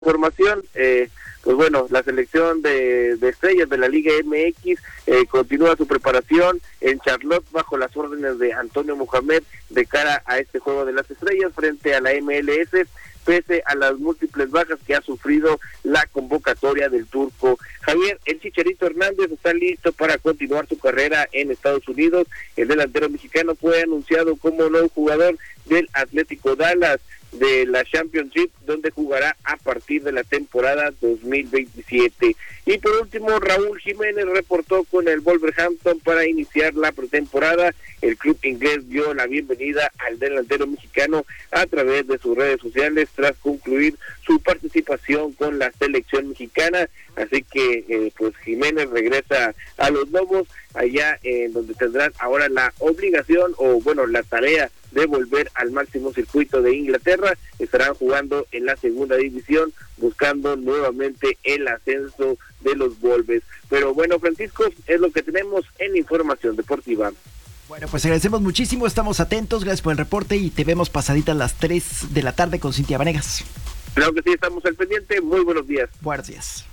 Información, pues bueno, la selección de estrellas de la Liga MX continúa su preparación en Charlotte bajo las órdenes de Antonio Mohamed de cara a este Juego de las Estrellas frente a la MLS, pese a las múltiples bajas que ha sufrido la convocatoria del turco. Javier, el Chicharito Hernández está listo para continuar su carrera en Estados Unidos. El delantero mexicano fue anunciado como nuevo jugador del Atlético Dallas de la Championship, donde jugará a partir de la temporada 2027. Y por último, Raúl Jiménez reportó con el Wolverhampton para iniciar la pretemporada. El club inglés dio la bienvenida al delantero mexicano a través de sus redes sociales tras concluir su participación con la selección mexicana. Así que pues Jiménez regresa a los Lobos, allá en donde tendrán ahora la obligación o bueno, la tarea de volver al máximo circuito de Inglaterra. Estarán jugando en la segunda división, buscando nuevamente el ascenso de los Wolves. Pero bueno, Francisco, es lo que tenemos en Información Deportiva. Bueno, pues agradecemos muchísimo, estamos atentos, gracias por el reporte y te vemos pasaditas las 3 de la tarde con Cintia Vanegas. Claro que sí, estamos al pendiente, muy buenos días. Buenos días.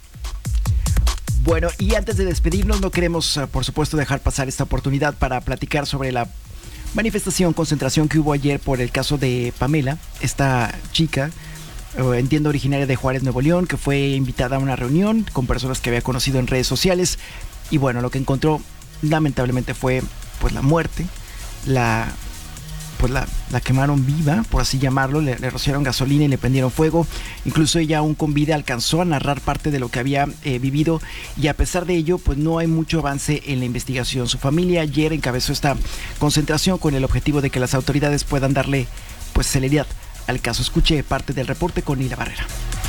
Bueno, y antes de despedirnos, no queremos, por supuesto, dejar pasar esta oportunidad para platicar sobre la manifestación, concentración que hubo ayer por el caso de Pamela, esta chica, entiendo originaria de Juárez, Nuevo León, que fue invitada a una reunión con personas que había conocido en redes sociales y bueno, lo que encontró lamentablemente fue pues la muerte, la quemaron viva, por así llamarlo, le rociaron gasolina y le prendieron fuego. Incluso ella aún con vida alcanzó a narrar parte de lo que había vivido y a pesar de ello pues no hay mucho avance en la investigación. Su familia ayer encabezó esta concentración con el objetivo de que las autoridades puedan darle pues celeridad al caso. Escuche parte del reporte con Nila Barrera.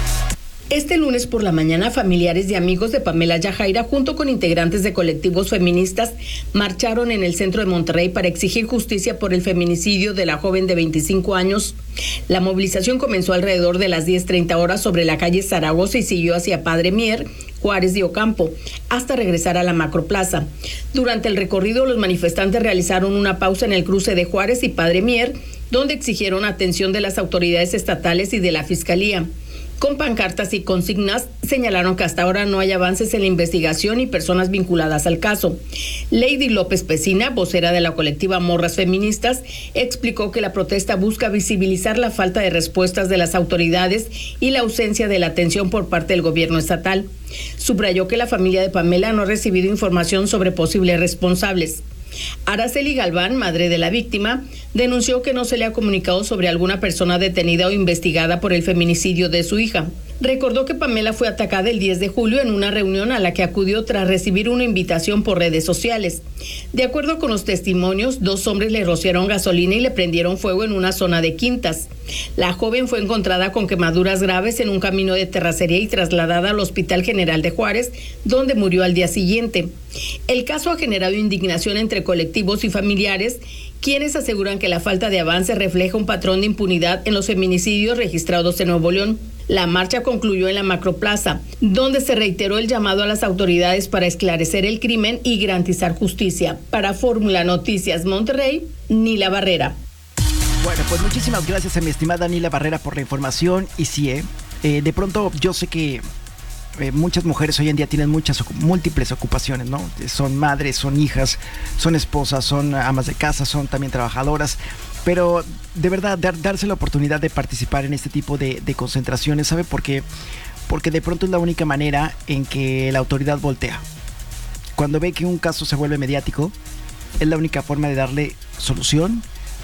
Este lunes por la mañana, familiares y amigos de Pamela Yajaira, junto con integrantes de colectivos feministas, marcharon en el centro de Monterrey para exigir justicia por el feminicidio de la joven de 25 años. La movilización comenzó alrededor de las 10:30 horas sobre la calle Zaragoza y siguió hacia Padre Mier, Juárez y Ocampo, hasta regresar a la Macroplaza. Durante el recorrido, los manifestantes realizaron una pausa en el cruce de Juárez y Padre Mier, donde exigieron atención de las autoridades estatales y de la Fiscalía. Con pancartas y consignas señalaron que hasta ahora no hay avances en la investigación y personas vinculadas al caso. Lady López Pesina, vocera de la colectiva Morras Feministas, explicó que la protesta busca visibilizar la falta de respuestas de las autoridades y la ausencia de la atención por parte del gobierno estatal. Subrayó que la familia de Pamela no ha recibido información sobre posibles responsables. Araceli Galván, madre de la víctima, denunció que no se le ha comunicado sobre alguna persona detenida o investigada por el feminicidio de su hija. Recordó que Pamela fue atacada el 10 de julio en una reunión a la que acudió tras recibir una invitación por redes sociales. De acuerdo con los testimonios, 2 hombres le rociaron gasolina y le prendieron fuego en una zona de quintas. La joven fue encontrada con quemaduras graves en un camino de terracería y trasladada al Hospital General de Juárez, donde murió al día siguiente. El caso ha generado indignación entre colectivos y familiares, quienes aseguran que la falta de avance refleja un patrón de impunidad en los feminicidios registrados en Nuevo León. La marcha concluyó en la Macroplaza, donde se reiteró el llamado a las autoridades para esclarecer el crimen y garantizar justicia. Para Fórmula Noticias Monterrey, Nila Barrera. Bueno, pues muchísimas gracias a mi estimada Nila Barrera por la información. Y sí, de pronto yo sé que muchas mujeres hoy en día tienen múltiples ocupaciones, ¿no? Son madres, son hijas, son esposas, son amas de casa, son también trabajadoras. Pero de verdad, darse la oportunidad de participar en este tipo de concentraciones, ¿sabe por qué? Porque de pronto es la única manera en que la autoridad voltea. Cuando ve que un caso se vuelve mediático, es la única forma de darle solución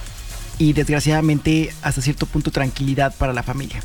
y desgraciadamente hasta cierto punto tranquilidad para la familia.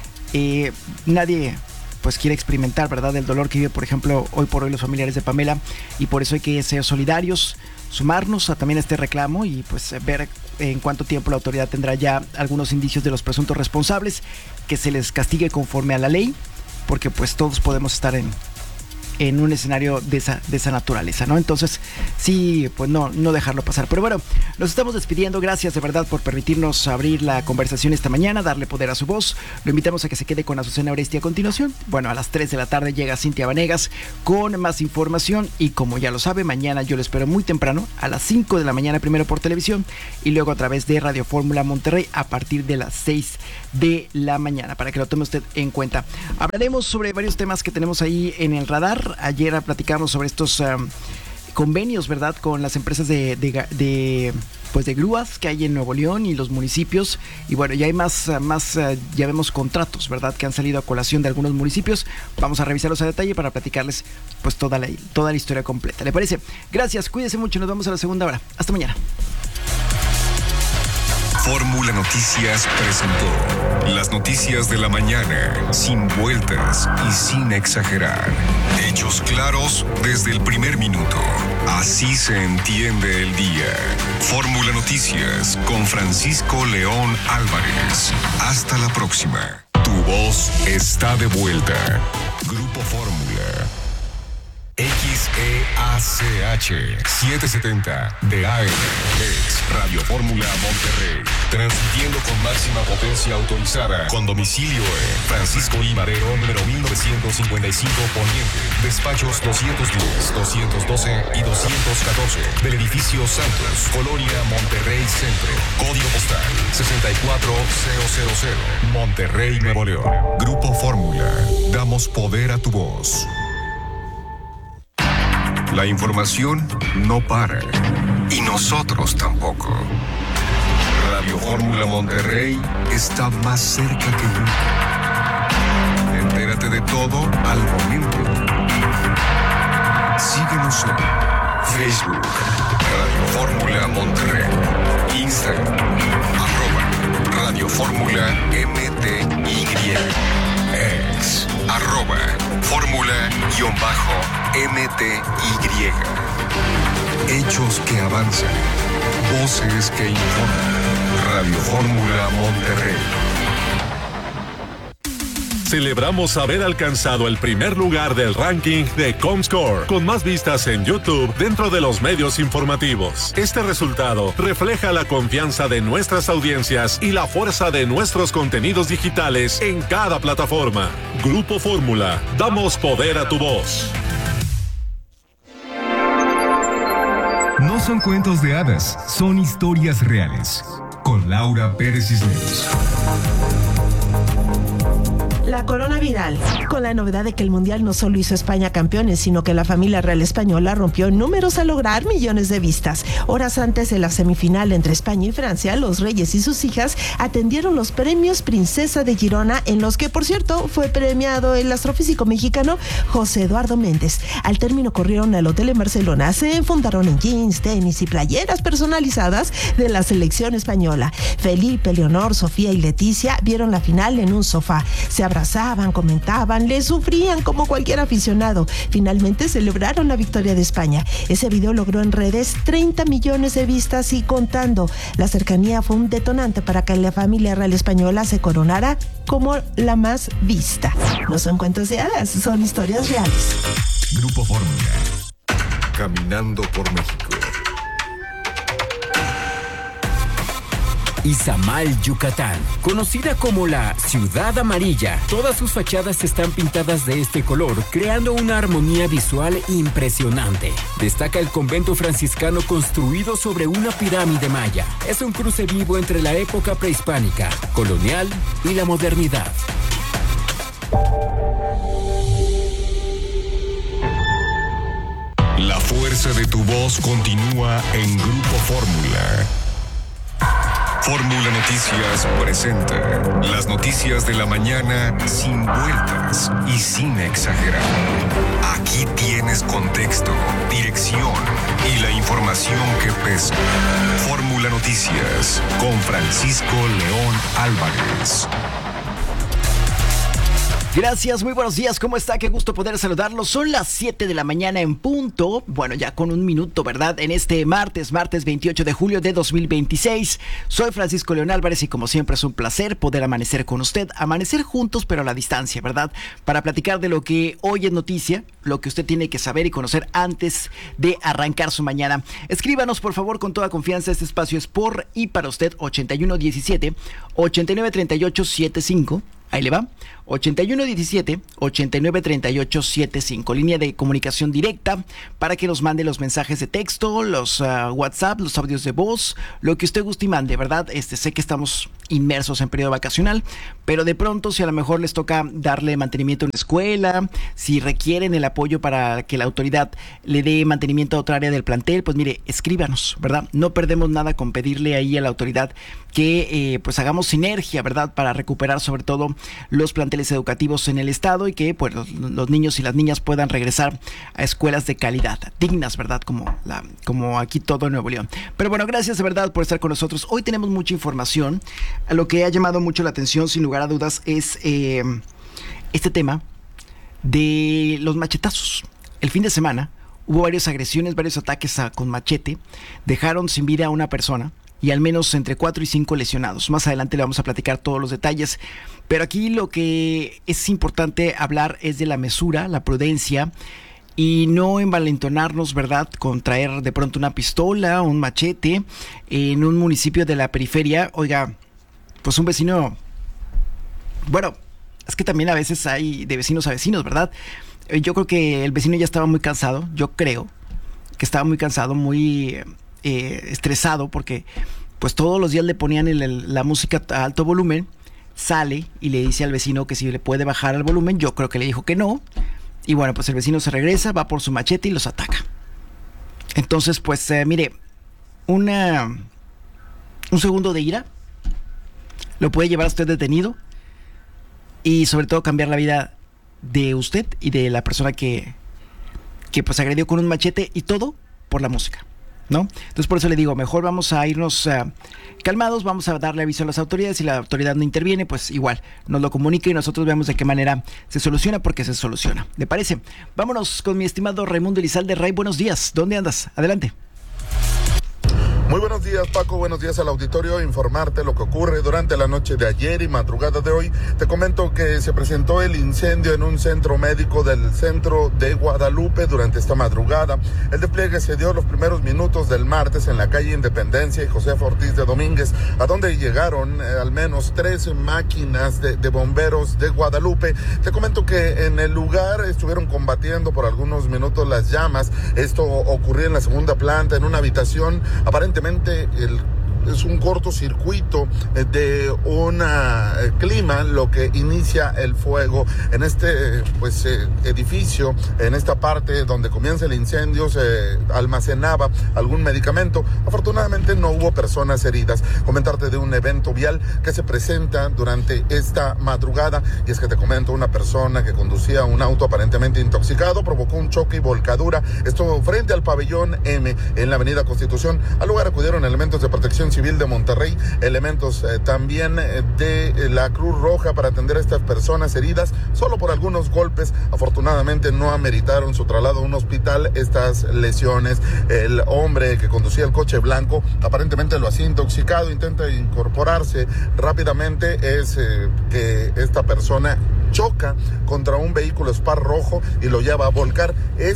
Nadie pues quiere experimentar, ¿verdad?, el dolor que vive, por ejemplo, hoy por hoy los familiares de Pamela, y por eso hay que ser solidarios, sumarnos también a este reclamo y pues ver en cuánto tiempo la autoridad tendrá ya algunos indicios de los presuntos responsables, que se les castigue conforme a la ley, porque pues todos podemos estar en en un escenario de esa naturaleza, ¿no? Entonces, sí, pues no dejarlo pasar. Pero bueno, nos estamos despidiendo. Gracias de verdad por permitirnos abrir la conversación esta mañana, darle poder a su voz. Lo invitamos a que se quede con Azucena Oresti a continuación. Bueno, a las 3 de la tarde llega Cintia Vanegas con más información y como ya lo sabe, mañana yo lo espero muy temprano, a las 5 de la mañana primero por televisión y luego a través de Radio Fórmula Monterrey a partir de las 6 de la mañana, para que lo tome usted en cuenta. Hablaremos sobre varios temas que tenemos ahí en el radar. Ayer platicamos sobre estos convenios, ¿verdad?, con las empresas de grúas que hay en Nuevo León y los municipios. Y bueno, ya hay más ya vemos contratos, ¿verdad?, que han salido a colación de algunos municipios. Vamos a revisarlos a detalle para platicarles pues toda la historia completa. ¿Le parece? Gracias, cuídese mucho, nos vemos a la segunda hora. Hasta mañana. Fórmula Noticias presentó las noticias de la mañana, sin vueltas y sin exagerar. Hechos claros desde el primer minuto. Así se entiende el día. Fórmula Noticias con Francisco León Álvarez. Hasta la próxima. Tu voz está de vuelta. Grupo Fórmula. XEACH 770 de AM, ex Radio Fórmula Monterrey, transmitiendo con máxima potencia autorizada, con domicilio en Francisco I. Madero, número 1955 Poniente, despachos 210, 212 y 214 del edificio Santos, Colonia Monterrey Centro, código postal 64000, Monterrey, Nuevo León. Grupo Fórmula, damos poder a tu voz. La información no para. Y nosotros tampoco. Radio Fórmula Monterrey está más cerca que nunca. Entérate de todo al momento. Síguenos en Facebook, Radio Fórmula Monterrey, Instagram, @Radio Fórmula MTY, ex, @Fórmula_MTY. Hechos que avanzan, voces que informan. Radio Fórmula Monterrey. Celebramos haber alcanzado el primer lugar del ranking de Comscore, con más vistas en YouTube dentro de los medios informativos. Este resultado refleja la confianza de nuestras audiencias y la fuerza de nuestros contenidos digitales en cada plataforma. Grupo Fórmula, damos poder a tu voz. No son cuentos de hadas, son historias reales. Con Laura Pérez Cisneros. La corona viral, con la novedad de que el Mundial no solo hizo a España campeones, sino que la familia real española rompió números al lograr millones de vistas. Horas antes de la semifinal entre España y Francia, los reyes y sus hijas atendieron los premios Princesa de Girona, en los que, por cierto, fue premiado el astrofísico mexicano José Eduardo Méndez. Al término corrieron al hotel en Barcelona, se enfundaron en jeans, tenis y playeras personalizadas de la selección española. Felipe, Leonor, Sofía y Leticia vieron la final en un sofá. Se abrazaban, comentaban, le sufrían como cualquier aficionado. Finalmente celebraron la victoria de España. Ese video logró en redes 30 millones de vistas y contando. La cercanía fue un detonante para que la familia real española se coronara como la más vista. No son cuentos de hadas, son historias reales. Grupo Fórmula. Caminando por México. Izamal, Yucatán, conocida como la Ciudad Amarilla. Todas sus fachadas están pintadas de este color, creando una armonía visual impresionante. Destaca el convento franciscano construido sobre una pirámide maya. Es un cruce vivo entre la época prehispánica, colonial y la modernidad. La fuerza de tu voz continúa en Grupo Fórmula. Fórmula Noticias presenta las noticias de la mañana sin vueltas y sin exagerar. Aquí tienes contexto, dirección y la información que pesa. Fórmula Noticias con Francisco León Álvarez. Gracias, muy buenos días, ¿cómo está? Qué gusto poder saludarlos. Son las 7 de la mañana en punto, bueno, ya con un minuto, ¿verdad? En este martes 28 de julio de 2026. Soy Francisco León Álvarez y como siempre es un placer poder amanecer con usted, amanecer juntos pero a la distancia, ¿verdad? Para platicar de lo que hoy es noticia, lo que usted tiene que saber y conocer antes de arrancar su mañana. Escríbanos, por favor, con toda confianza. Este espacio es por y para usted, 8117-893875. Ahí le va, 8117-893875, línea de comunicación directa para que nos mande los mensajes de texto, los WhatsApp, los audios de voz, lo que usted guste y mande, ¿verdad? Sé que estamos inmersos en periodo vacacional, pero de pronto si a lo mejor les toca darle mantenimiento en la escuela, si requieren el apoyo para que la autoridad le dé mantenimiento a otra área del plantel, pues mire, escríbanos, ¿verdad? No perdemos nada con pedirle ahí a la autoridad que pues hagamos sinergia, ¿verdad? Para recuperar sobre todo los planteles educativos en el estado y que pues los niños y las niñas puedan regresar a escuelas de calidad, dignas, ¿verdad? Como aquí todo en Nuevo León. Pero bueno, gracias de verdad por estar con nosotros. Hoy tenemos mucha información. Lo que ha llamado mucho la atención, sin lugar a dudas, es este tema de los machetazos. El fin de semana hubo varias agresiones, varios ataques con machete. Dejaron sin vida a una persona y al menos entre 4 y 5 lesionados. Más adelante le vamos a platicar todos los detalles. Pero aquí lo que es importante hablar es de la mesura, la prudencia y no envalentonarnos, ¿verdad?, con traer de pronto una pistola o un machete en un municipio de la periferia. Oiga, pues un vecino, bueno, es que también a veces hay de vecinos a vecinos, ¿verdad? Yo creo que el vecino ya estaba muy cansado, yo creo que estaba muy cansado, muy estresado, porque pues todos los días le ponían la música a alto volumen. Sale y le dice al vecino que si le puede bajar el volumen. Yo creo que le dijo que no. Y bueno, pues el vecino se regresa, va por su machete y los ataca. Entonces, pues mire, un segundo de ira lo puede llevar a usted detenido y sobre todo cambiar la vida de usted y de la persona que pues agredió con un machete, y todo por la música, ¿no? Entonces por eso le digo, mejor vamos a irnos calmados, vamos a darle aviso a las autoridades. Si la autoridad no interviene, pues igual nos lo comunica y nosotros vemos de qué manera se soluciona, porque se soluciona. ¿Le parece? Vámonos con mi estimado Raimundo Elizalde. Ray, buenos días. ¿Dónde andas? Adelante. Muy buenos días, Paco, buenos días al auditorio. Informarte lo que ocurre durante la noche de ayer y madrugada de hoy. Te comento que se presentó el incendio en un centro médico del centro de Guadalupe durante esta madrugada. El despliegue se dio los primeros minutos del martes en la calle Independencia y José Ortiz de Domínguez, a donde llegaron al menos 3 máquinas de bomberos de Guadalupe. Te comento que en el lugar estuvieron combatiendo por algunos minutos las llamas. Esto ocurrió en la segunda planta, en una habitación. Aparentemente es un cortocircuito de un clima lo que inicia el fuego en este edificio. En esta parte donde comienza el incendio se almacenaba algún medicamento. Afortunadamente no hubo personas heridas. Comentarte de un evento vial que se presenta durante esta madrugada, y es que te comento, una persona que conducía un auto aparentemente intoxicado provocó un choque y volcadura, esto frente al pabellón M en la avenida Constitución. Al lugar acudieron elementos de Protección Civil de Monterrey, elementos también de la Cruz Roja para atender a estas personas heridas solo por algunos golpes. Afortunadamente no ameritaron su traslado a un hospital estas lesiones. El hombre que conducía el coche blanco aparentemente lo hacía intoxicado, intenta incorporarse rápidamente. Es que esta persona choca contra un vehículo Spar rojo y lo lleva a volcar.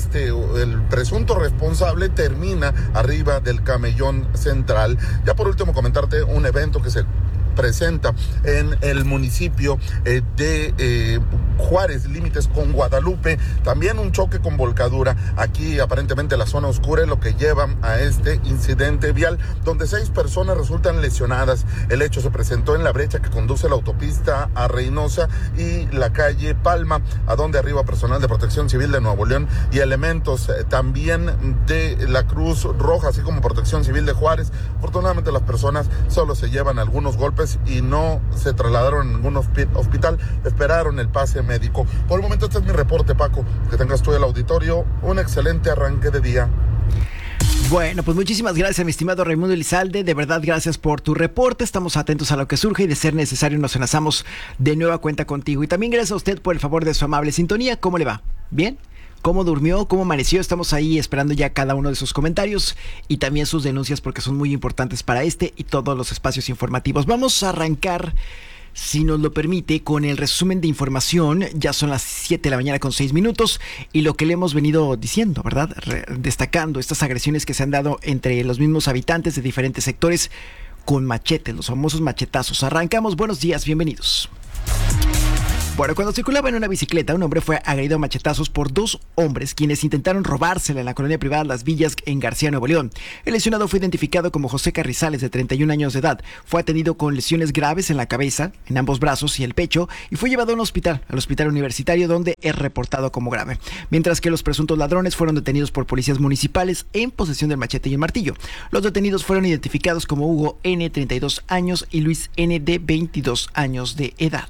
El presunto responsable termina arriba del camellón central. Ya por último comentarte un evento que se presenta en el municipio de Juárez, límites con Guadalupe. También un choque con volcadura. Aquí aparentemente la zona oscura es lo que lleva a este incidente vial, donde 6 personas resultan lesionadas. El hecho se presentó en la brecha que conduce la autopista a Reynosa y la calle Palma, a donde arriba personal de Protección Civil de Nuevo León y elementos también de la Cruz Roja, así como Protección Civil de Juárez. Afortunadamente las personas solo se llevan algunos golpes y no se trasladaron a ningún hospital, esperaron el pase médico. Por el momento este es mi reporte, Paco. Que tengas tú el auditorio un excelente arranque de día. Bueno, pues muchísimas gracias, mi estimado Raimundo Elizalde. De verdad, gracias por tu reporte. Estamos atentos a lo que surge y, de ser necesario, nos enlazamos de nueva cuenta contigo. Y también gracias a usted por el favor de su amable sintonía. ¿Cómo le va? ¿Bien? ¿Cómo durmió? ¿Cómo amaneció? Estamos ahí esperando ya cada uno de sus comentarios y también sus denuncias, porque son muy importantes para este y todos los espacios informativos. Vamos a arrancar, si nos lo permite, con el resumen de información. Ya son las 7 de la mañana con 6 minutos y lo que le hemos venido diciendo, ¿verdad? Destacando estas agresiones que se han dado entre los mismos habitantes de diferentes sectores con machetes, los famosos machetazos. Arrancamos. Buenos días, bienvenidos. Bueno, cuando circulaba en una bicicleta, un hombre fue agredido a machetazos por dos hombres quienes intentaron robársela en la colonia privada Las Villas, en García, Nuevo León. El lesionado fue identificado como José Carrizales, de 31 años de edad. Fue atendido con lesiones graves en la cabeza, en ambos brazos y el pecho, y fue llevado a un hospital, al hospital universitario, donde es reportado como grave. Mientras que los presuntos ladrones fueron detenidos por policías municipales en posesión del machete y el martillo. Los detenidos fueron identificados como Hugo N., 32 años, y Luis N., de 22 años de edad.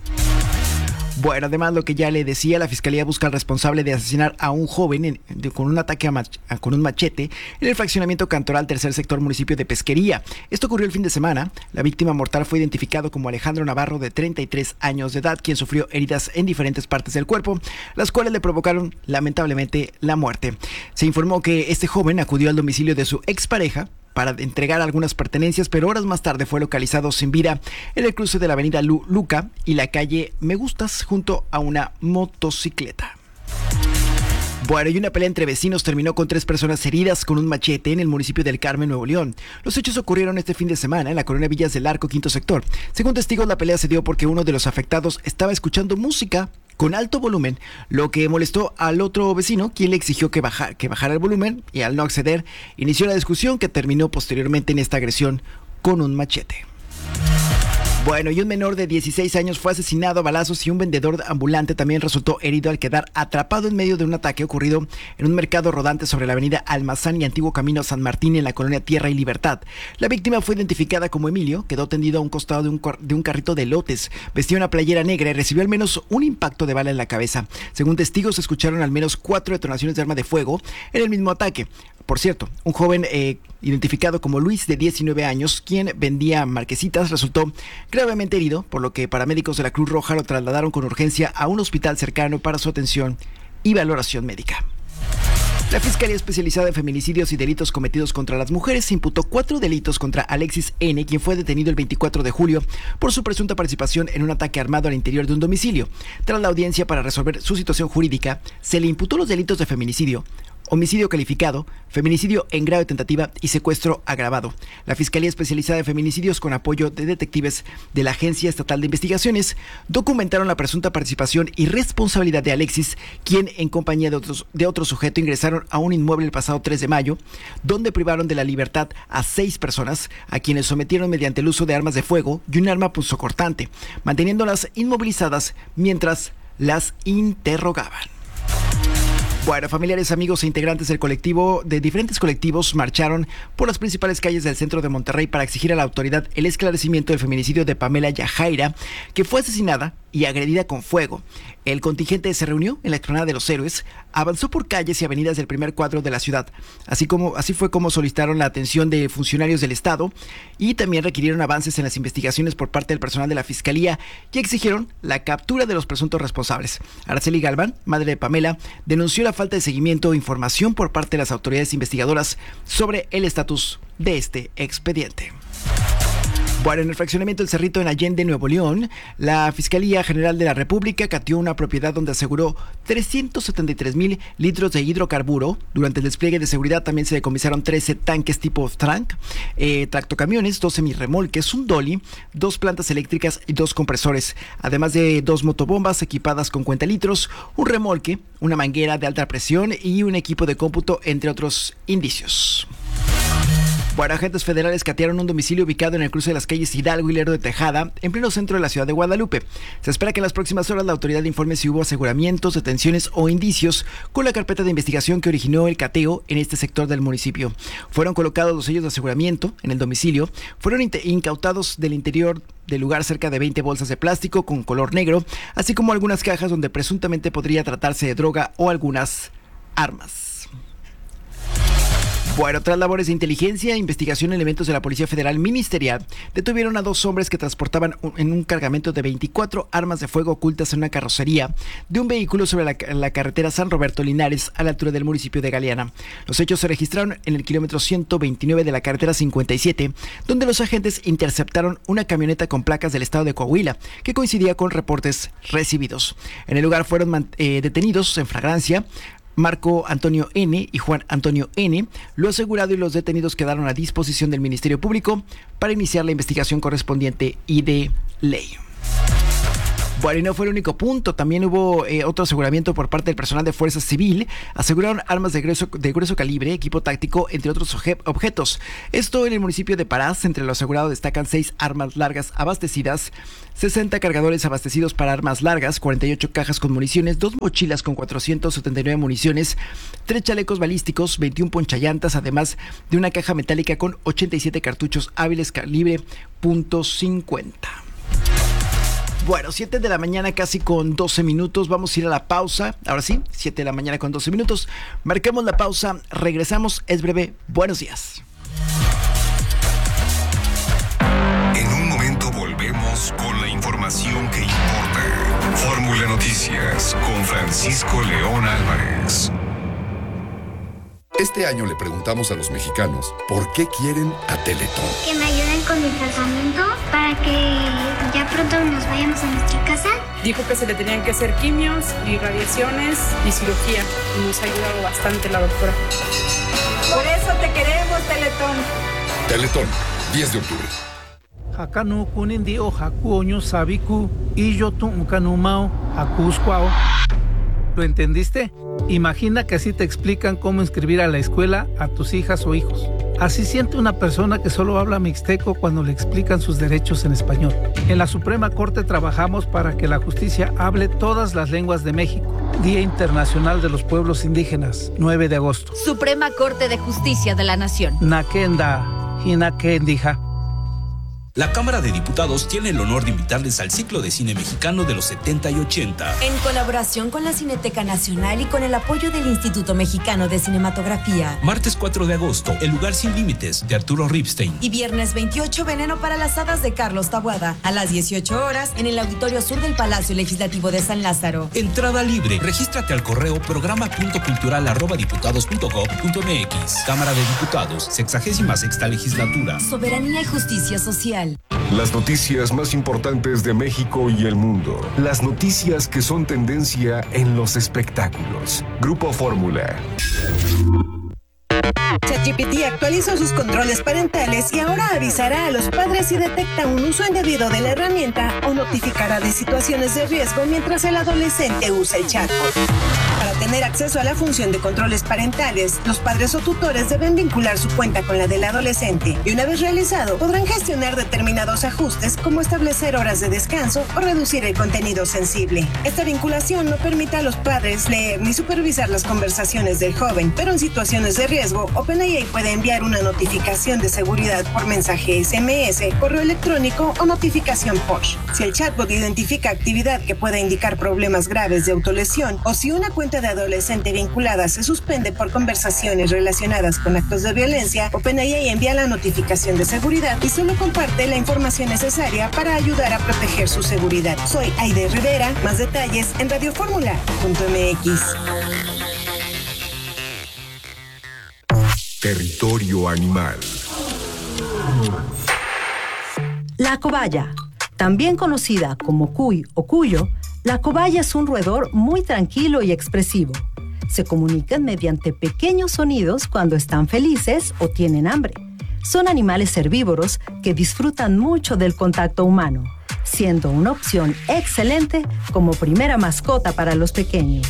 Bueno, además, lo que ya le decía, la Fiscalía busca al responsable de asesinar a un joven con un ataque con un machete en el fraccionamiento Cantoral, tercer sector, municipio de Pesquería. Esto ocurrió el fin de semana. La víctima mortal fue identificado como Alejandro Navarro, de 33 años de edad, quien sufrió heridas en diferentes partes del cuerpo, las cuales le provocaron lamentablemente la muerte. Se informó que este joven acudió al domicilio de su expareja para entregar algunas pertenencias, pero horas más tarde fue localizado sin vida en el cruce de la avenida Luca y la calle Me Gustas, junto a una motocicleta. Bueno, y una pelea entre vecinos terminó con 3 personas heridas con un machete en el municipio del Carmen, Nuevo León. Los hechos ocurrieron este fin de semana en la colonia Villas del Arco, quinto sector. Según testigos, la pelea se dio porque uno de los afectados estaba escuchando música con alto volumen, lo que molestó al otro vecino, quien le exigió que bajara el volumen, y al no acceder, inició la discusión que terminó posteriormente en esta agresión con un machete. Bueno, y un menor de 16 años fue asesinado a balazos y un vendedor ambulante también resultó herido al quedar atrapado en medio de un ataque ocurrido en un mercado rodante sobre la avenida Almazán y antiguo camino San Martín, en la colonia Tierra y Libertad. La víctima fue identificada como Emilio, quedó tendido a un costado de un carrito de elotes, vestía una playera negra y recibió al menos un impacto de bala en la cabeza. Según testigos, se escucharon al menos 4 detonaciones de arma de fuego en el mismo ataque. Por cierto, un joven identificado como Luis, de 19 años, quien vendía marquesitas, resultó gravemente herido, por lo que paramédicos de la Cruz Roja lo trasladaron con urgencia a un hospital cercano para su atención y valoración médica. La Fiscalía Especializada en Feminicidios y Delitos Cometidos contra las Mujeres imputó 4 delitos contra Alexis N., quien fue detenido el 24 de julio por su presunta participación en un ataque armado al interior de un domicilio. Tras la audiencia para resolver su situación jurídica, se le imputó los delitos de feminicidio, homicidio calificado, feminicidio en grado de tentativa y secuestro agravado. La Fiscalía Especializada en Feminicidios, con apoyo de detectives de la Agencia Estatal de Investigaciones, documentaron la presunta participación y responsabilidad de Alexis, quien en compañía de otro sujeto ingresaron a un inmueble el pasado 3 de mayo, donde privaron de la libertad a 6 personas, a quienes sometieron mediante el uso de armas de fuego y un arma punzocortante, manteniéndolas inmovilizadas mientras las interrogaban. Bueno, familiares, amigos e integrantes de diferentes colectivos marcharon por las principales calles del centro de Monterrey para exigir a la autoridad el esclarecimiento del feminicidio de Pamela Yajaira, que fue asesinada y agredida con fuego. El contingente se reunió en la explanada de los Héroes, avanzó por calles y avenidas del primer cuadro de la ciudad. Así fue como solicitaron la atención de funcionarios del Estado y también requirieron avances en las investigaciones por parte del personal de la Fiscalía y exigieron la captura de los presuntos responsables. Araceli Galván, madre de Pamela, denunció la falta de seguimiento e información por parte de las autoridades investigadoras sobre el estatus de este expediente. Bueno, en el fraccionamiento del Cerrito, en Allende, Nuevo León, la Fiscalía General de la República cateó una propiedad donde aseguró 373,000 litros de hidrocarburo. Durante el despliegue de seguridad también se decomisaron 13 tanques tipo tank, tractocamiones, 2 semirremolques, un dolly, 2 plantas eléctricas y 2 compresores, además de 2 motobombas equipadas con cuentalitros, un remolque, una manguera de alta presión y un equipo de cómputo, entre otros indicios. Bueno, agentes federales catearon un domicilio ubicado en el cruce de las calles Hidalgo y Lerdo de Tejada, en pleno centro de la ciudad de Guadalupe. Se espera que en las próximas horas la autoridad informe si hubo aseguramientos, detenciones o indicios con la carpeta de investigación que originó el cateo en este sector del municipio. Fueron colocados los sellos de aseguramiento en el domicilio, fueron incautados del interior del lugar cerca de 20 bolsas de plástico con color negro, así como algunas cajas donde presuntamente podría tratarse de droga o algunas armas. Bueno, tras labores de inteligencia e investigación, elementos de la Policía Federal Ministerial detuvieron a 2 hombres que transportaban en un cargamento de 24 armas de fuego ocultas en una carrocería de un vehículo sobre la carretera San Roberto Linares, a la altura del municipio de Galeana. Los hechos se registraron en el kilómetro 129 de la carretera 57, donde los agentes interceptaron una camioneta con placas del estado de Coahuila, que coincidía con reportes recibidos. En el lugar fueron detenidos en flagrancia Marco Antonio N. y Juan Antonio N. Lo asegurado y los detenidos quedaron a disposición del Ministerio Público para iniciar la investigación correspondiente y de ley. Bueno, y no fue el único punto, también hubo otro aseguramiento por parte del personal de Fuerza Civil. Aseguraron armas de grueso calibre, equipo táctico, entre otros objetos. Esto en el municipio de Parás. Entre lo asegurado destacan 6 armas largas abastecidas, 60 cargadores abastecidos para armas largas, 48 cajas con municiones, 2 mochilas con 479 municiones, 3 chalecos balísticos, 21 ponchallantas, además de una caja metálica con 87 cartuchos hábiles calibre .50. Bueno, 7 de la mañana casi con 12 minutos. Vamos a ir a la pausa. Ahora sí, 7 de la mañana con 12 minutos. Marquemos la pausa. Regresamos. Es breve. Buenos días. En un momento volvemos con la información que importa. Fórmula Noticias con Francisco León Álvarez. Este año le preguntamos a los mexicanos por qué quieren a Teletón. Que me ayuden con mi tratamiento para que ya pronto nos vayamos a nuestra casa. Dijo que se le tenían que hacer quimios y radiaciones y cirugía. Y nos ha ayudado bastante la doctora. Por eso te queremos, Teletón. Teletón, 10 de octubre. Hakanu kunindi o hakuoño sabiku y yo tuncanumao hakuscuao. ¿Lo entendiste? Imagina que así te explican cómo inscribir a la escuela a tus hijas o hijos. Así siente una persona que solo habla mixteco cuando le explican sus derechos en español. En la Suprema Corte trabajamos para que la justicia hable todas las lenguas de México. Día Internacional de los Pueblos Indígenas, 9 de agosto. Suprema Corte de Justicia de la Nación. Nakenda, Hinakendija. La Cámara de Diputados tiene el honor de invitarles al ciclo de cine mexicano de los 70 y 80. En colaboración con la Cineteca Nacional y con el apoyo del Instituto Mexicano de Cinematografía. Martes 4 de agosto, El lugar sin límites, de Arturo Ripstein. Y viernes 28, Veneno para las hadas, de Carlos Taboada. A las 18 horas, en el Auditorio Sur del Palacio Legislativo de San Lázaro. Entrada libre. Regístrate al correo programa.cultural@diputados.gov.mx. Cámara de Diputados, 66ª Legislatura. Soberanía y justicia social. Las noticias más importantes de México y el mundo. Las noticias que son tendencia en los espectáculos. Grupo Fórmula. ChatGPT actualizó sus controles parentales y ahora avisará a los padres si detecta un uso indebido de la herramienta o notificará de situaciones de riesgo mientras el adolescente usa el chatbot. Para tener acceso a la función de controles parentales, los padres o tutores deben vincular su cuenta con la del adolescente y una vez realizado, podrán gestionar determinados ajustes como establecer horas de descanso o reducir el contenido sensible. Esta vinculación no permite a los padres leer ni supervisar las conversaciones del joven, pero en situaciones de riesgo, OpenAI puede enviar una notificación de seguridad por mensaje SMS, correo electrónico o notificación push. Si el chatbot identifica actividad que pueda indicar problemas graves de autolesión o si una cuenta de adolescente vinculada se suspende por conversaciones relacionadas con actos de violencia, OpenAI envía la notificación de seguridad y solo comparte la información necesaria para ayudar a proteger su seguridad. Soy Aide Rivera, más detalles en radioformula.mx. Territorio animal. La cobaya, también conocida como cuy o cuyo, la cobaya es un roedor muy tranquilo y expresivo. Se comunican mediante pequeños sonidos cuando están felices o tienen hambre. Son animales herbívoros que disfrutan mucho del contacto humano, siendo una opción excelente como primera mascota para los pequeños.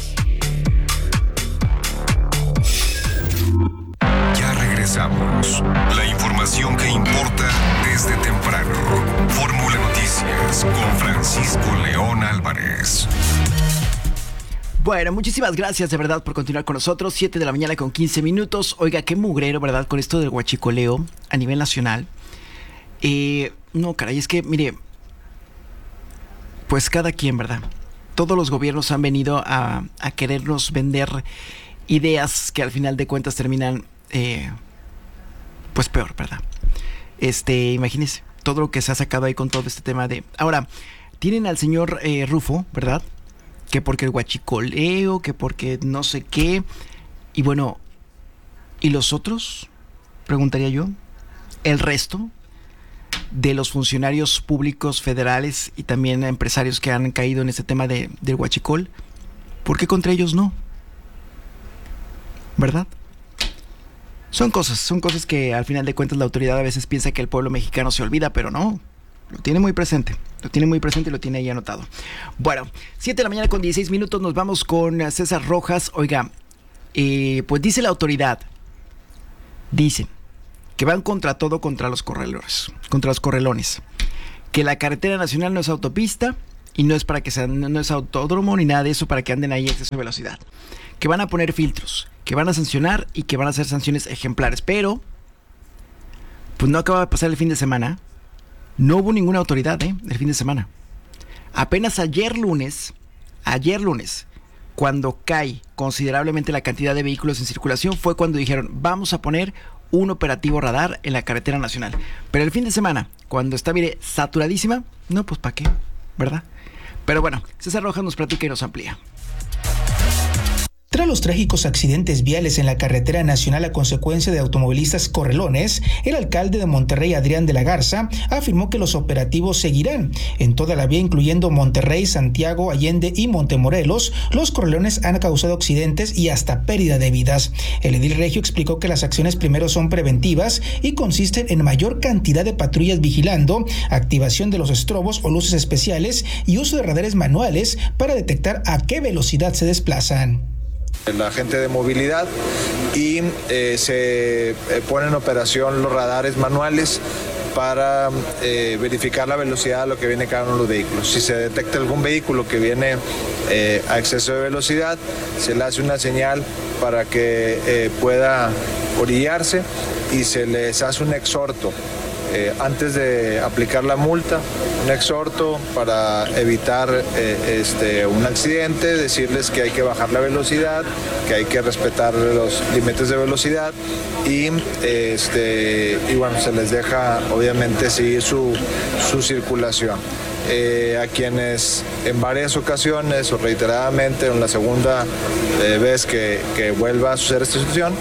Ya regresamos. La información que importa desde temprano. Fórmula Noticias con Francisco León Álvarez. Bueno, muchísimas gracias de verdad por continuar con nosotros. 7 de la mañana con 15 minutos. Oiga, qué mugrero, ¿verdad? Con esto del huachicoleo a nivel nacional. No, caray, es que, mire, pues cada quien, ¿verdad? Todos los gobiernos han venido a querernos vender ideas que al final de cuentas terminan pues peor, ¿verdad? Imagínense todo lo que se ha sacado ahí con todo este tema de... Ahora, tienen al señor Rufo, ¿verdad? Que porque el huachicoleo, que porque no sé qué. Y bueno, ¿y los otros? Preguntaría yo. El resto de los funcionarios públicos federales y también empresarios que han caído en ese tema del huachicol, ¿por qué contra ellos no? ¿Verdad? Son cosas que al final de cuentas la autoridad a veces piensa que el pueblo mexicano se olvida, pero no, lo tiene muy presente y lo tiene ahí anotado. Bueno, 7:16 a.m, nos vamos con César Rojas. Oiga, pues dice la autoridad, dicen que van contra todo, contra los correlones, que la carretera nacional no es autopista y no es para que no es autódromo ni nada de eso para que anden ahí a exceso de velocidad, que van a poner filtros, que van a sancionar y que van a hacer sanciones ejemplares, pero pues no acaba de pasar el fin de semana, no hubo ninguna autoridad el fin de semana. Apenas ayer lunes, cuando cae considerablemente la cantidad de vehículos en circulación, fue cuando dijeron, vamos a poner un operativo radar en la carretera nacional. Pero el fin de semana, cuando está, mire, saturadísima, no, pues ¿para qué? ¿Verdad? Pero bueno, César Rojas nos platica y nos amplía. Tras los trágicos accidentes viales en la carretera nacional a consecuencia de automovilistas correlones, el alcalde de Monterrey, Adrián de la Garza, afirmó que los operativos seguirán. En toda la vía, incluyendo Monterrey, Santiago, Allende y Montemorelos, los correlones han causado accidentes y hasta pérdida de vidas. El edil regio explicó que las acciones primero son preventivas y consisten en mayor cantidad de patrullas vigilando, activación de los estrobos o luces especiales y uso de radares manuales para detectar a qué velocidad se desplazan. La gente de movilidad y se ponen en operación los radares manuales para verificar la velocidad a lo que viene cada uno de los vehículos. Si se detecta algún vehículo que viene a exceso de velocidad, se le hace una señal para que pueda orillarse y se les hace un exhorto. Antes de aplicar la multa, un exhorto para evitar un accidente, decirles que hay que bajar la velocidad, que hay que respetar los límites de velocidad y bueno, se les deja obviamente seguir su circulación. A quienes en varias ocasiones o reiteradamente, en la segunda vez que vuelva a suceder esta situación,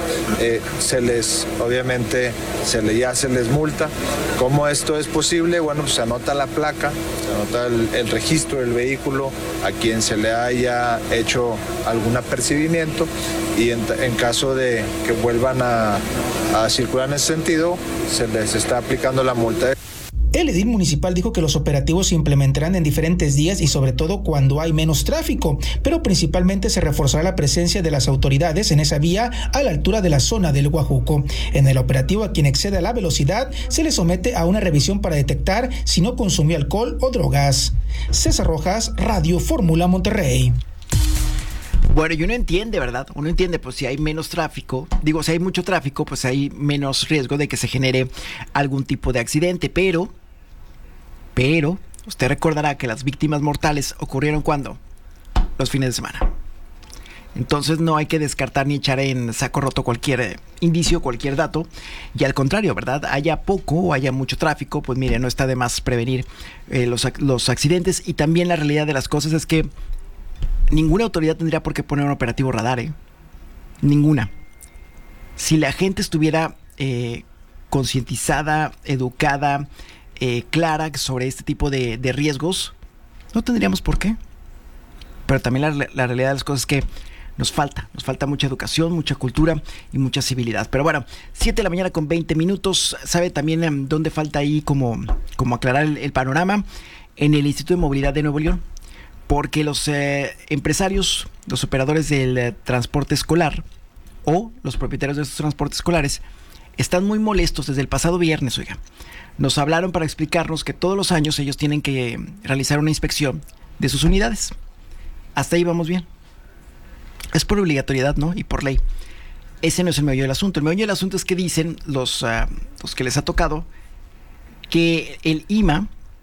obviamente se les multa. ¿Cómo esto es posible? Bueno, pues se anota la placa, se anota el registro del vehículo a quien se le haya hecho algún apercibimiento y en caso de que vuelvan a circular en ese sentido, se les está aplicando la multa. El edil municipal dijo que los operativos se implementarán en diferentes días y sobre todo cuando hay menos tráfico, pero principalmente se reforzará la presencia de las autoridades en esa vía a la altura de la zona del Guajuco. En el operativo, a quien exceda la velocidad se le somete a una revisión para detectar si no consumió alcohol o drogas. César Rojas, Radio Fórmula Monterrey. Bueno, y uno entiende, ¿verdad? Uno entiende, pues si hay menos tráfico, si hay mucho tráfico, pues hay menos riesgo de que se genere algún tipo de accidente, pero usted recordará que las víctimas mortales ocurrieron ¿cuándo? Los fines de semana. Entonces no hay que descartar ni echar en saco roto cualquier indicio, cualquier dato, y al contrario, ¿verdad? Haya poco o haya mucho tráfico, pues mire, no está de más prevenir los accidentes. Y también la realidad de las cosas es que ninguna autoridad tendría por qué poner un operativo radar, ninguna. Si la gente estuviera concientizada, educada, clara sobre este tipo de riesgos, no tendríamos por qué. Pero también la realidad de las cosas es que nos falta mucha educación, mucha cultura y mucha civilidad. Pero bueno, 7:20 a.m. ¿Sabe también dónde falta ahí como aclarar el panorama? En el Instituto de Movilidad de Nuevo León. Porque los empresarios, los operadores del transporte escolar o los propietarios de estos transportes escolares están muy molestos desde el pasado viernes, oiga. Nos hablaron para explicarnos que todos los años ellos tienen que realizar una inspección de sus unidades. Hasta ahí vamos bien. Es por obligatoriedad, ¿no? Y por ley. Ese no es el meollo del asunto. El meollo del asunto es que dicen los que les ha tocado que el IMA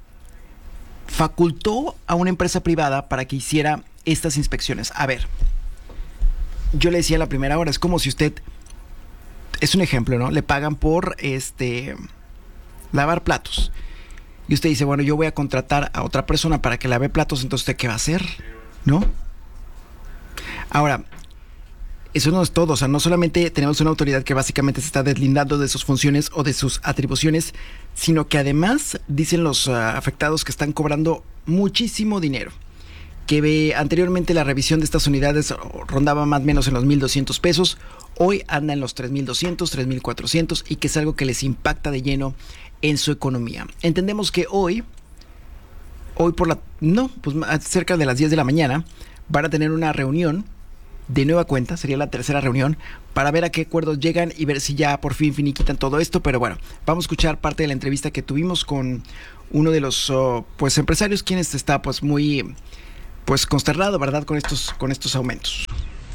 facultó a una empresa privada para que hiciera estas inspecciones. A ver, yo le decía a la primera hora, es como si usted es un ejemplo, ¿no? Le pagan por lavar platos. Y usted dice, bueno, yo voy a contratar a otra persona para que lave platos, entonces ¿usted qué va a hacer? ¿No? Ahora, eso no es todo, o sea, no solamente tenemos una autoridad que básicamente se está deslindando de sus funciones o de sus atribuciones, sino que además dicen los afectados que están cobrando muchísimo dinero. Que anteriormente la revisión de estas unidades rondaba más o menos en los 1,200 pesos, hoy anda en los 3,200, 3,400 y que es algo que les impacta de lleno en su economía. Entendemos que hoy cerca de las 10 de la mañana van a tener una reunión de nueva cuenta, sería la tercera reunión, para ver a qué acuerdos llegan y ver si ya por fin finiquitan todo esto. Pero bueno, vamos a escuchar parte de la entrevista que tuvimos con uno de los empresarios, quien está muy consternado, ¿verdad?, con estos aumentos.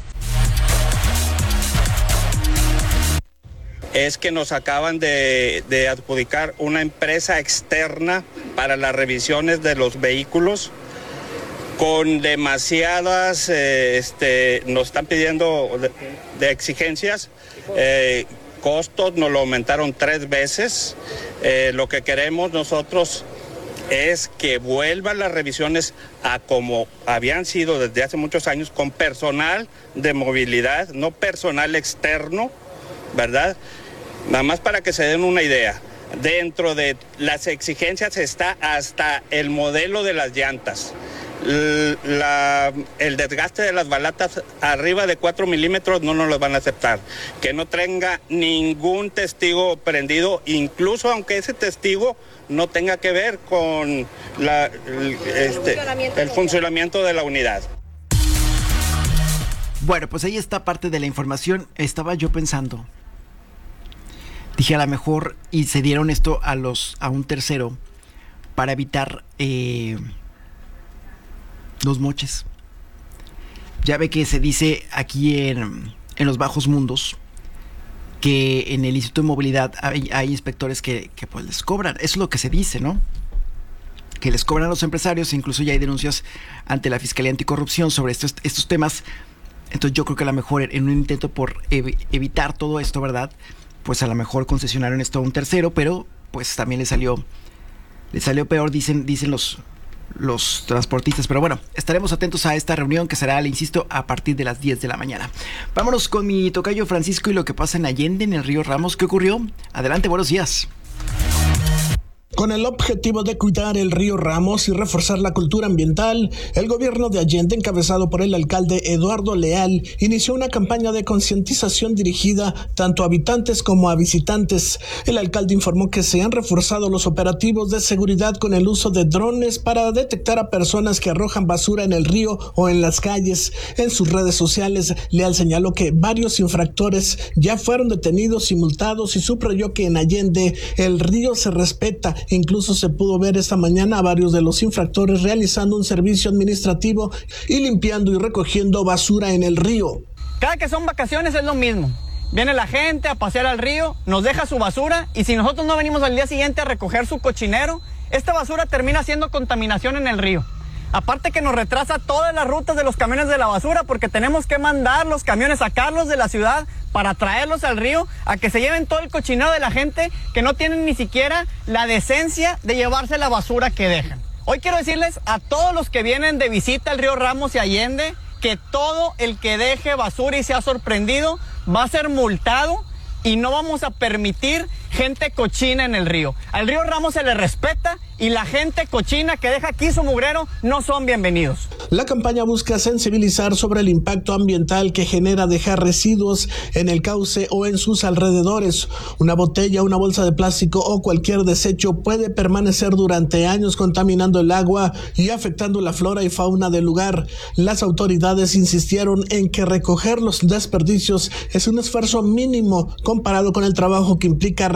Es que nos acaban de adjudicar una empresa externa para las revisiones de los vehículos con demasiadas, nos están pidiendo de exigencias, costos nos lo aumentaron 3 veces. Lo que queremos nosotros es que vuelvan las revisiones a como habían sido desde hace muchos años, con personal de movilidad, no personal externo, ¿verdad? Nada más para que se den una idea. Dentro de las exigencias está hasta el modelo de las llantas. El desgaste de las balatas arriba de 4 milímetros no nos lo van a aceptar. Que no tenga ningún testigo prendido, incluso aunque ese testigo no tenga que ver con el funcionamiento de la unidad. Bueno, pues ahí está parte de la información. Estaba yo pensando, dije, a lo mejor y se dieron esto a un tercero para evitar los moches. Ya ve que se dice aquí en los bajos mundos que en el Instituto de Movilidad hay inspectores que pues les cobran. Eso es lo que se dice, ¿no? Que les cobran a los empresarios. Incluso ya hay denuncias ante la Fiscalía Anticorrupción sobre estos temas. Entonces yo creo que a lo mejor en un intento por evitar todo esto, ¿verdad?, pues a lo mejor concesionaron esto a un tercero, pero pues también le salió peor, dicen los transportistas. Pero bueno, estaremos atentos a esta reunión que será, le insisto, a partir de las 10 de la mañana. Vámonos con mi tocayo Francisco y lo que pasa en Allende, en el río Ramos. ¿Qué ocurrió? Adelante, buenos días. Con el objetivo de cuidar el río Ramos y reforzar la cultura ambiental, el gobierno de Allende, encabezado por el alcalde Eduardo Leal, inició una campaña de concientización dirigida tanto a habitantes como a visitantes. El alcalde informó que se han reforzado los operativos de seguridad con el uso de drones para detectar a personas que arrojan basura en el río o en las calles. En sus redes sociales, Leal señaló que varios infractores ya fueron detenidos y multados y subrayó que en Allende el río se respeta. Incluso se pudo ver esta mañana a varios de los infractores realizando un servicio administrativo y limpiando y recogiendo basura en el río. Cada que son vacaciones es lo mismo. Viene la gente a pasear al río, nos deja su basura y si nosotros no venimos al día siguiente a recoger su cochinero, esta basura termina siendo contaminación en el río. Aparte que nos retrasa todas las rutas de los camiones de la basura porque tenemos que mandar los camiones, sacarlos de la ciudad para traerlos al río a que se lleven todo el cochinero de la gente que no tienen ni siquiera la decencia de llevarse la basura que dejan. Hoy quiero decirles a todos los que vienen de visita al río Ramos y Allende que todo el que deje basura y sea sorprendido va a ser multado y no vamos a permitir gente cochina en el río. Al río Ramos se le respeta y la gente cochina que deja aquí su mugrero no son bienvenidos. La campaña busca sensibilizar sobre el impacto ambiental que genera dejar residuos en el cauce o en sus alrededores. Una botella, una bolsa de plástico o cualquier desecho puede permanecer durante años contaminando el agua y afectando la flora y fauna del lugar. Las autoridades insistieron en que recoger los desperdicios es un esfuerzo mínimo comparado con el trabajo que implica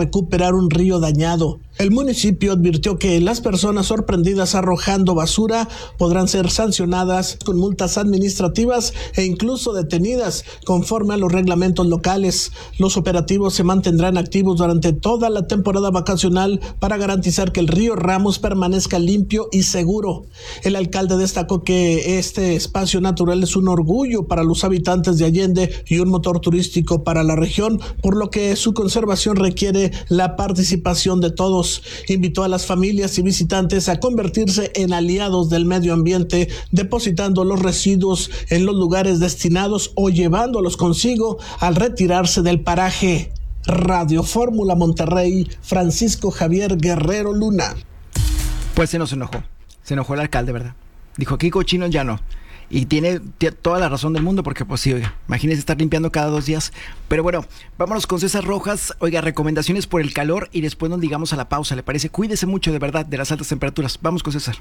recuperar un río dañado. El municipio advirtió que las personas sorprendidas arrojando basura podrán ser sancionadas con multas administrativas e incluso detenidas conforme a los reglamentos locales. Los operativos se mantendrán activos durante toda la temporada vacacional para garantizar que el río Ramos permanezca limpio y seguro. El alcalde destacó que este espacio natural es un orgullo para los habitantes de Allende y un motor turístico para la región, por lo que su conservación requiere la participación de todos. Invitó a las familias y visitantes a convertirse en aliados del medio ambiente, depositando los residuos en los lugares destinados o llevándolos consigo al retirarse del paraje. Radio Fórmula Monterrey, Francisco Javier Guerrero Luna. Pues se enojó el alcalde, ¿verdad? Dijo, aquí cochinos ya no. Y tiene toda la razón del mundo, porque pues sí, oiga, imagínese estar limpiando cada 2 días. Pero bueno, vámonos con César Rojas. Oiga, recomendaciones por el calor y después nos digamos a la pausa, ¿le parece? Cuídese mucho, de verdad, de las altas temperaturas. Vamos con César.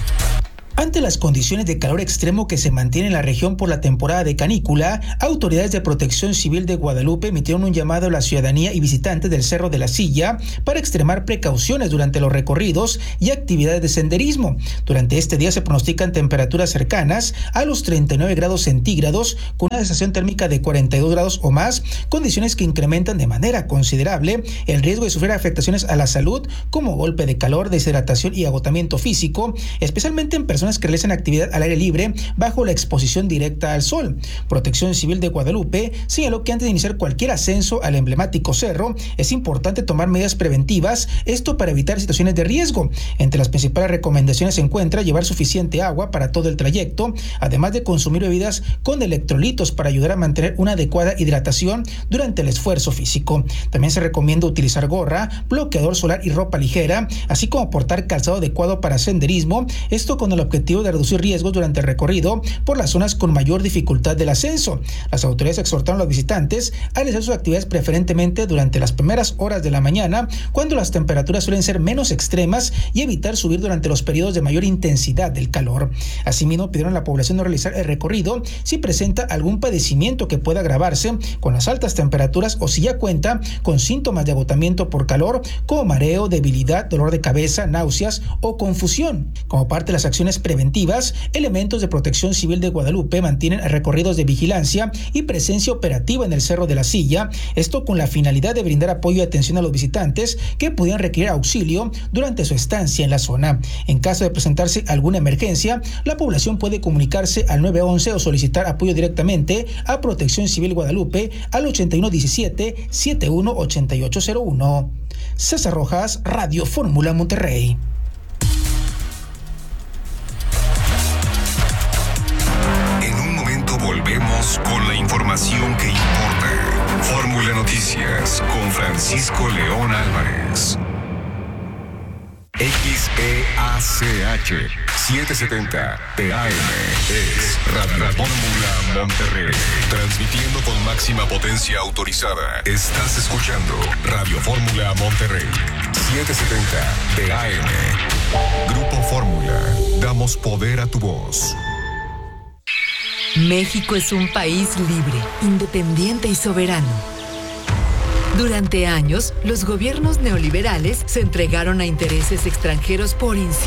Ante las condiciones de calor extremo que se mantienen en la región por la temporada de canícula, autoridades de Protección Civil de Guadalupe emitieron un llamado a la ciudadanía y visitantes del Cerro de la Silla para extremar precauciones durante los recorridos y actividades de senderismo. Durante este día se pronostican temperaturas cercanas a los 39 grados centígrados con una sensación térmica de 42 grados o más, condiciones que incrementan de manera considerable el riesgo de sufrir afectaciones a la salud como golpe de calor, deshidratación y agotamiento físico, especialmente en personas que realizan actividad al aire libre bajo la exposición directa al sol. Protección Civil de Guadalupe señaló que antes de iniciar cualquier ascenso al emblemático cerro es importante tomar medidas preventivas, esto para evitar situaciones de riesgo. Entre las principales recomendaciones se encuentra llevar suficiente agua para todo el trayecto, además de consumir bebidas con electrolitos para ayudar a mantener una adecuada hidratación durante el esfuerzo físico. También se recomienda utilizar gorra, bloqueador solar y ropa ligera, así como portar calzado adecuado para senderismo, esto con el objetivo de reducir riesgos durante el recorrido por las zonas con mayor dificultad del ascenso. Las autoridades exhortaron a los visitantes a realizar sus actividades preferentemente durante las primeras horas de la mañana, cuando las temperaturas suelen ser menos extremas, y evitar subir durante los periodos de mayor intensidad del calor. Asimismo, pidieron a la población no realizar el recorrido si presenta algún padecimiento que pueda agravarse con las altas temperaturas o si ya cuenta con síntomas de agotamiento por calor como mareo, debilidad, dolor de cabeza, náuseas o confusión. Como parte de las acciones preventivas, elementos de Protección Civil de Guadalupe mantienen recorridos de vigilancia y presencia operativa en el Cerro de la Silla, esto con la finalidad de brindar apoyo y atención a los visitantes que pudieran requerir auxilio durante su estancia en la zona. En caso de presentarse alguna emergencia, la población puede comunicarse al 911 o solicitar apoyo directamente a Protección Civil Guadalupe al 8117-718801. César Rojas, Radio Fórmula Monterrey. Volvemos con la información que importa. Fórmula Noticias con Francisco León Álvarez. XEACH 770 TAM es Radio Fórmula Monterrey. Transmitiendo con máxima potencia autorizada. Estás escuchando Radio Fórmula Monterrey 770 TAM. Grupo Fórmula. Damos poder a tu voz. México es un país libre, independiente y soberano. Durante años, los gobiernos neoliberales se entregaron a intereses extranjeros por incidir